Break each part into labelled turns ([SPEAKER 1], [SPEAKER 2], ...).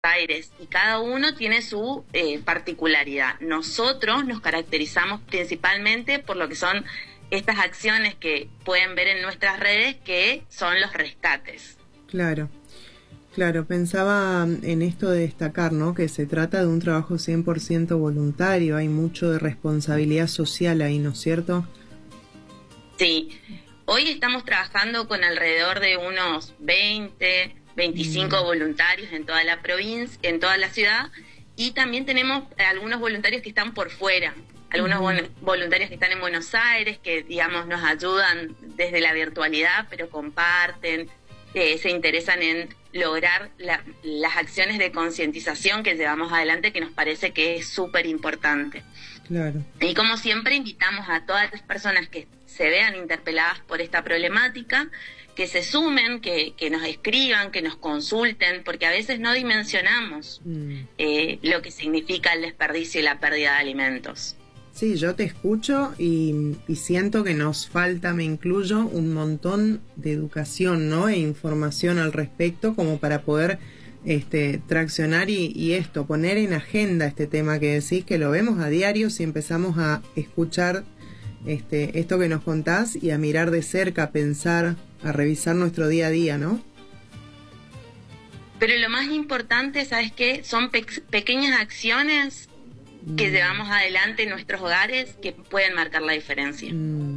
[SPEAKER 1] Aires, y cada uno tiene su particularidad. Nosotros nos caracterizamos principalmente por lo que son estas acciones que pueden ver en nuestras redes, que son los rescates.
[SPEAKER 2] Claro, claro, pensaba en esto de destacar, ¿no? Que se trata de un trabajo 100% voluntario, hay mucho de responsabilidad social ahí, ¿no es cierto?
[SPEAKER 1] Sí, hoy estamos trabajando con alrededor de unos 25 voluntarios en toda la provincia, en toda la ciudad, y también tenemos algunos voluntarios que están por fuera, algunos voluntarios que están en Buenos Aires, que digamos nos ayudan desde la virtualidad, pero comparten, se interesan en lograr las acciones de concientización que llevamos adelante, que nos parece que es súper importante.
[SPEAKER 2] Claro.
[SPEAKER 1] Y como siempre invitamos a todas las personas que se vean interpeladas por esta problemática, que se sumen, que nos escriban, que nos consulten, porque a veces no dimensionamos lo que significa el desperdicio y la pérdida de alimentos.
[SPEAKER 2] Sí, yo te escucho y siento que nos falta, me incluyo, un montón de educación, ¿no? E información al respecto como para poder traccionar y esto, poner en agenda este tema que decís, que lo vemos a diario si empezamos a escuchar esto que nos contás y a mirar de cerca, a pensar, a revisar nuestro día a día, ¿no?
[SPEAKER 1] Pero lo más importante, ¿sabes qué? Son pequeñas acciones que llevamos adelante en nuestros hogares que pueden marcar la diferencia.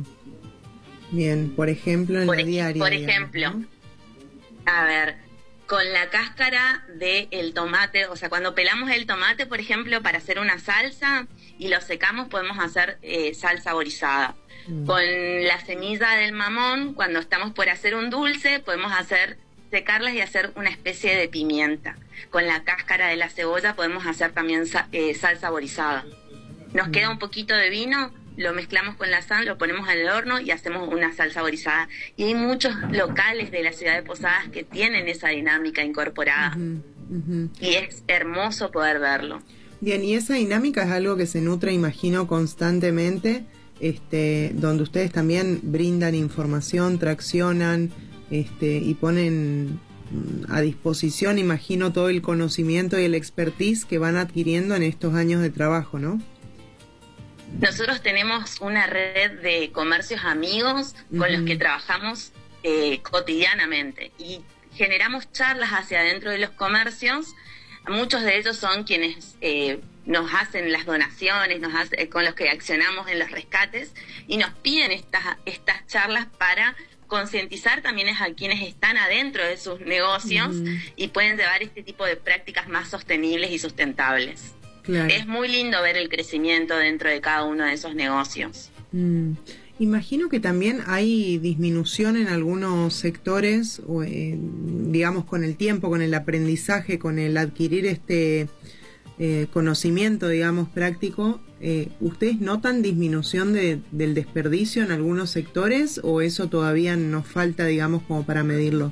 [SPEAKER 2] Bien, por ejemplo, en la diaria.
[SPEAKER 1] Por ejemplo, ¿no? A ver, con la cáscara del tomate, o sea, cuando pelamos el tomate, por ejemplo, para hacer una salsa y lo secamos, podemos hacer sal saborizada. Con la semilla del mamón, cuando estamos por hacer un dulce, podemos secarlas y hacer una especie de pimienta. Con la cáscara de la cebolla podemos hacer también sal saborizada. Nos queda un poquito de vino, lo mezclamos con la sal, lo ponemos en el horno y hacemos una sal saborizada. Y hay muchos locales de la ciudad de Posadas que tienen esa dinámica incorporada. Y es hermoso poder verlo.
[SPEAKER 2] Bien, y esa dinámica es algo que se nutre, imagino, constantemente, donde ustedes también brindan información, traccionan, y ponen a disposición, imagino, todo el conocimiento y el expertise que van adquiriendo en estos años de trabajo, ¿no?
[SPEAKER 1] Nosotros tenemos una red de comercios amigos con los que trabajamos cotidianamente y generamos charlas hacia adentro de los comercios. Muchos de ellos son quienes nos hacen las donaciones, con los que accionamos en los rescates, y nos piden estas charlas para concientizar también a quienes están adentro de sus negocios y pueden llevar este tipo de prácticas más sostenibles y sustentables. Claro. Es muy lindo ver el crecimiento dentro de cada uno de esos negocios.
[SPEAKER 2] Imagino que también hay disminución en algunos sectores, digamos, con el tiempo, con el aprendizaje, con el adquirir conocimiento, digamos, práctico. ¿Ustedes notan disminución del desperdicio en algunos sectores o eso todavía nos falta, digamos, como para medirlo?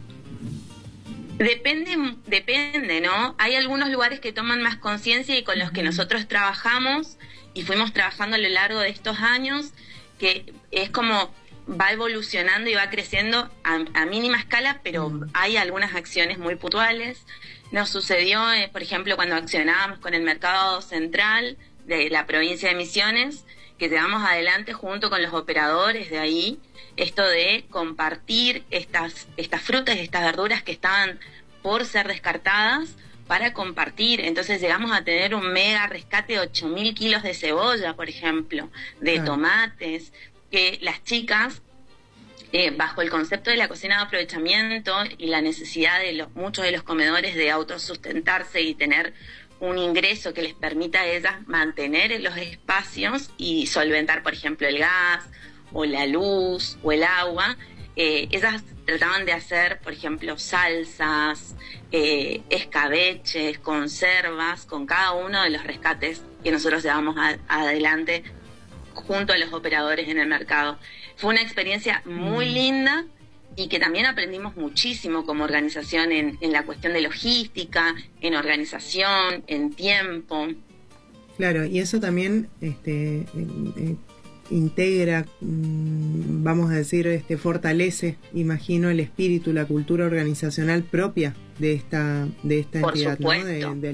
[SPEAKER 1] Depende, ¿no? Hay algunos lugares que toman más conciencia y con los que nosotros trabajamos y fuimos trabajando a lo largo de estos años, que es como va evolucionando y va creciendo a mínima escala, pero hay algunas acciones muy puntuales. Nos sucedió, por ejemplo, cuando accionábamos con el mercado central de la provincia de Misiones, que llevamos adelante junto con los operadores de ahí, esto de compartir estas frutas y estas verduras que estaban por ser descartadas para compartir. Entonces llegamos a tener un mega rescate de 8.000 kilos de cebolla, por ejemplo, de tomates, que las chicas, bajo el concepto de la cocina de aprovechamiento y la necesidad de muchos de los comedores de autosustentarse y tener un ingreso que les permita a ellas mantener los espacios y solventar, por ejemplo, el gas o la luz o el agua, ellas trataban de hacer, por ejemplo, salsas, escabeches, conservas, con cada uno de los rescates que nosotros llevamos adelante junto a los operadores en el mercado. Fue una experiencia muy linda y que también aprendimos muchísimo como organización en la cuestión de logística, en organización, en tiempo.
[SPEAKER 2] Claro, y eso también integra, vamos a decir, fortalece, imagino, el espíritu, la cultura organizacional propia de esta
[SPEAKER 1] Por
[SPEAKER 2] entidad,
[SPEAKER 1] supuesto.
[SPEAKER 2] ¿no? De